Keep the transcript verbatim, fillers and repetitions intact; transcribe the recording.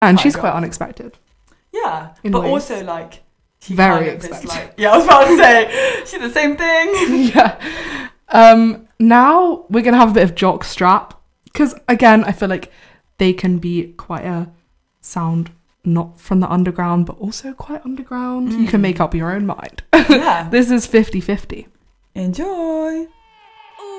And she's quite unexpected. Yeah, but ways. Also like very kind of expected. Like, yeah, I was about to say she's the same thing. Yeah. Um. Now we're gonna have a bit of Jock Strap because again, I feel like they can be quite a sound not from the underground, but also quite underground. Mm. You can make up your own mind. Yeah. This is fifty fifty. Enjoy.